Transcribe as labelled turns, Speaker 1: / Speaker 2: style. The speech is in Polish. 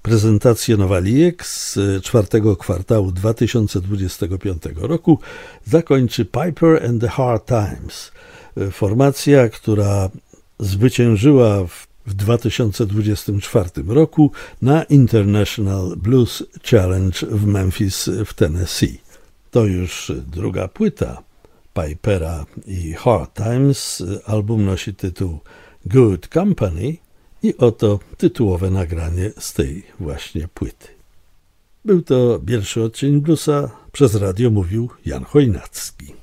Speaker 1: Prezentację Nowalijek z czwartego kwartału 2025 roku zakończy Piper and the Hard Times, formacja, która zwyciężyła w 2024 roku na International Blues Challenge w Memphis w Tennessee. To już druga płyta Pipera i Hard Times. Album nosi tytuł Good Company i oto tytułowe nagranie z tej właśnie płyty. Był to pierwszy odcień bluesa, przez radio mówił Jan Chojnacki.